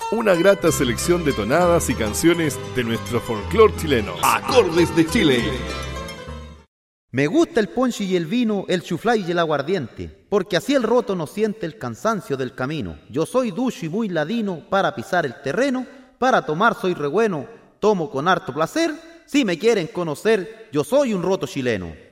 Una grata selección de tonadas y canciones de nuestro folclore chileno. Acordes de Chile. Me gusta el ponche y el vino, el chuflay y el aguardiente, porque así el roto no siente el cansancio del camino. Yo soy ducho y muy ladino para pisar el terreno, para tomar soy re bueno, tomo con harto placer. Si me quieren conocer, yo soy un roto chileno.